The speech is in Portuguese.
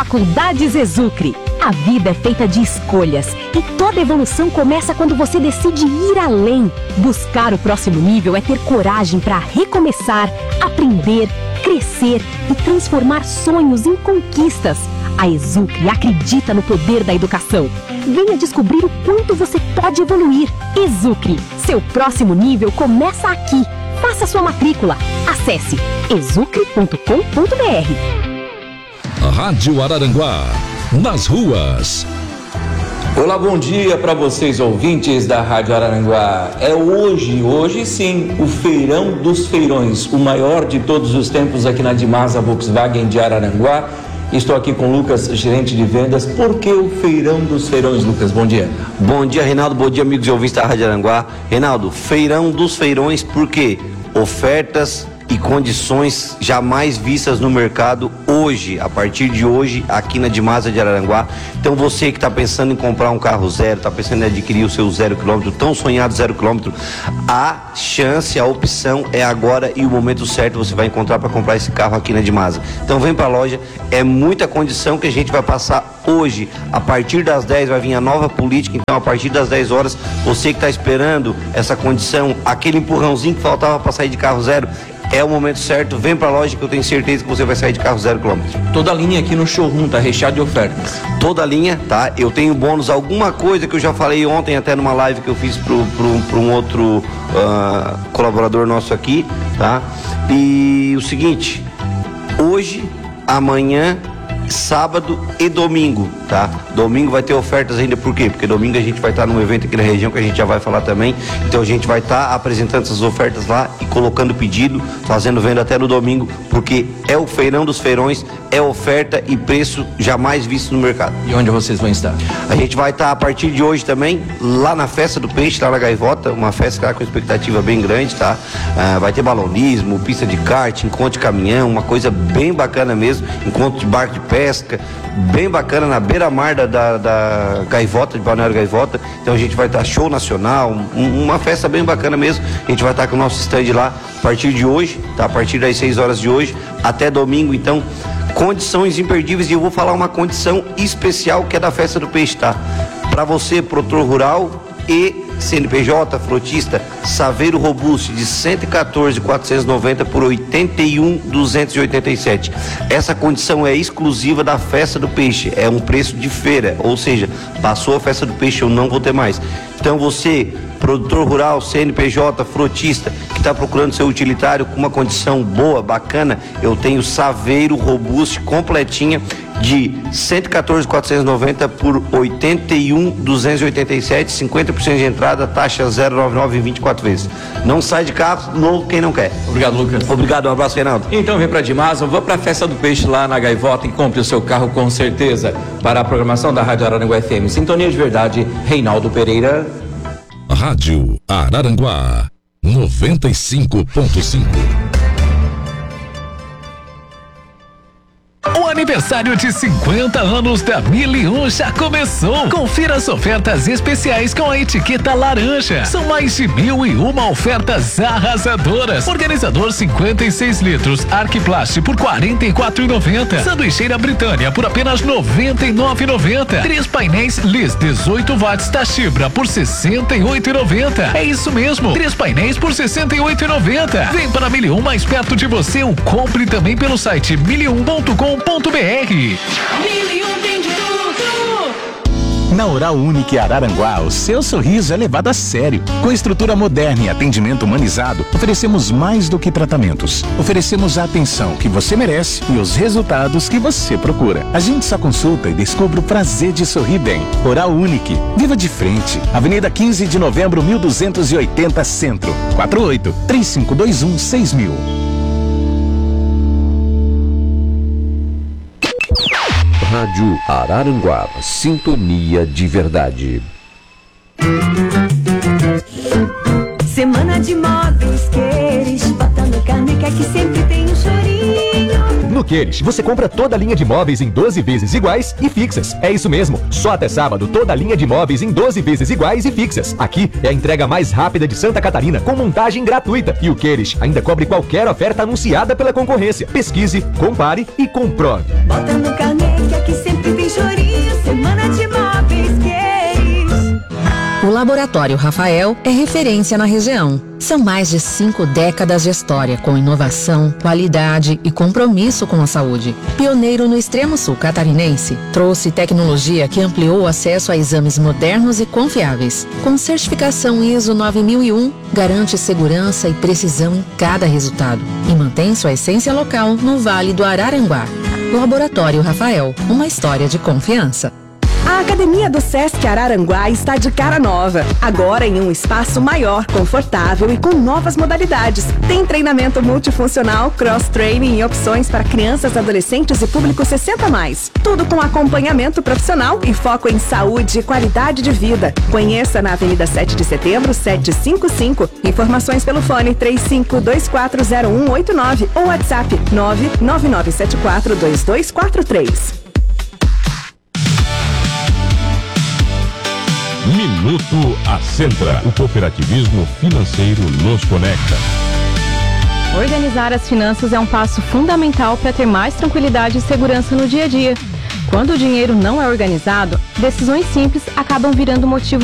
Faculdades Exucre. A vida é feita de escolhas e toda evolução começa quando você decide ir além. Buscar o próximo nível é ter coragem para recomeçar, aprender, crescer e transformar sonhos em conquistas. A Exucre acredita no poder da educação. Venha descobrir o quanto você pode evoluir. Exucre, seu próximo nível começa aqui. Faça sua matrícula. Acesse exucre.com.br. Rádio Araranguá, nas ruas. Olá, bom dia para vocês ouvintes da Rádio Araranguá. É hoje sim, o Feirão dos Feirões, o maior de todos os tempos aqui na Dimasa Volkswagen de Araranguá. Estou aqui com o Lucas, gerente de vendas. Por que o Feirão dos Feirões, Lucas? Bom dia. Bom dia, Reinaldo. Bom dia, amigos e ouvintes da Rádio Araranguá. Reinaldo, Feirão dos Feirões, por quê? Ofertas e condições jamais vistas no mercado hoje, a partir de hoje, aqui na Dimasa de Araranguá. Então você que está pensando em comprar um carro zero, está pensando em adquirir o seu 0 km, tão sonhado 0 km, a chance, a opção é agora e o momento certo você vai encontrar para comprar esse carro aqui na Dimasa. Então vem para a loja, é muita condição que a gente vai passar hoje. A partir das 10 vai vir a nova política, então a partir das 10 horas, você que está esperando essa condição, aquele empurrãozinho que faltava para sair de carro zero, é o momento certo, vem pra loja que eu tenho certeza que você vai sair de carro 0 km. Toda a linha aqui no showroom tá recheada de ofertas. Toda a linha, tá? Eu tenho bônus, alguma coisa que eu já falei ontem até numa live que eu fiz pro um outro colaborador nosso aqui, tá? E o seguinte, hoje, amanhã, sábado e domingo, tá? Domingo vai ter ofertas ainda, por quê? Porque domingo a gente vai estar num evento aqui na região que a gente já vai falar também, então a gente vai estar apresentando essas ofertas lá e colocando pedido, fazendo venda até no domingo, porque é o Feirão dos Feirões, é oferta e preço jamais visto no mercado. E onde vocês vão estar? A gente vai estar a partir de hoje também, lá na Festa do Peixe, lá na Gaivota, uma festa que está com expectativa bem grande, tá? Vai ter balonismo, pista de kart, encontro de caminhão, uma coisa bem bacana mesmo, encontro de barco de pesca, bem bacana na beira-mar da Gaivota, de Balneário Gaivota. Então a gente vai estar show nacional, uma festa bem bacana mesmo. A gente vai estar com o nosso stand lá a partir de hoje, tá? A partir das 6 horas de hoje até domingo, então condições imperdíveis. E eu vou falar uma condição especial que é da Festa do Peixe, tá? Para você, produtor rural e CNPJ, frotista, Saveiro Robusto de 114.490 por 81.287. Essa condição é exclusiva da Festa do Peixe, é um preço de feira, ou seja, passou a Festa do Peixe, eu não vou ter mais. Então você, produtor rural, CNPJ, frotista, que está procurando seu utilitário com uma condição boa, bacana, eu tenho Saveiro Robusto completinha de 114.490 por 81.287, 50% de entrada, taxa 0,99 em 24 vezes. Não sai de carro novo quem não quer. Obrigado, Lucas. Obrigado, um abraço, Reinaldo. Então vem pra Dimasa, vá pra Festa do Peixe lá na Gaivota e compre o seu carro com certeza. Para a programação da Rádio Araranguá FM, Sintonia de Verdade, Reinaldo Pereira. Rádio Araranguá 95.5. O aniversário de 50 anos da 1001 já começou. Confira as ofertas especiais com a etiqueta laranja. São mais de 1001 ofertas arrasadoras. Organizador 56 litros Arquiplast por R$ 44,90. Sanduicheira Britânia por apenas R$ 99,90. 3 painéis Liz 18 watts da Chibra por R$ 68,90. É isso mesmo, 3 painéis por R$ 68,90. Vem para 1001 mais perto de você ou compre também pelo site 1001.com.br. 1001 tem de tudo. Na Oral Unique Araranguá, o seu sorriso é levado a sério. Com estrutura moderna e atendimento humanizado, oferecemos mais do que tratamentos. Oferecemos a atenção que você merece e os resultados que você procura. Agende sua consulta e descubra o prazer de sorrir bem. Oral Unique. Viva de frente. Avenida 15 de novembro, 1280 Centro. 48-3521-6000. Rádio Araranguá, Sintonia de Verdade. Semana de móveis Queires, bota no Carneca que sempre tem um chorinho. No Queires, você compra toda a linha de móveis em 12 vezes iguais e fixas. É isso mesmo, só até sábado toda a linha de móveis em 12 vezes iguais e fixas. Aqui é a entrega mais rápida de Santa Catarina, com montagem gratuita. E o Queires ainda cobre qualquer oferta anunciada pela concorrência. Pesquise, compare e comprove. Bota no Carneca que O Laboratório Rafael é referência na região. São mais de 5 décadas de história com inovação, qualidade e compromisso com a saúde. Pioneiro no extremo sul catarinense, trouxe tecnologia que ampliou o acesso a exames modernos e confiáveis. Com certificação ISO 9001, garante segurança e precisão em cada resultado e mantém sua essência local no Vale do Araranguá. Laboratório Rafael, uma história de confiança. A Academia do Sesc Araranguá está de cara nova, agora em um espaço maior, confortável e com novas modalidades. Tem treinamento multifuncional, cross-training e opções para crianças, adolescentes e público 60+. Tudo com acompanhamento profissional e foco em saúde e qualidade de vida. Conheça na Avenida 7 de Setembro, 755. Informações pelo fone 35240189 ou WhatsApp 999742243. Minuto Ascentra. O cooperativismo financeiro nos conecta. Organizar as finanças é um passo fundamental para ter mais tranquilidade e segurança no dia a dia. Quando o dinheiro não é organizado, decisões simples acabam virando motivo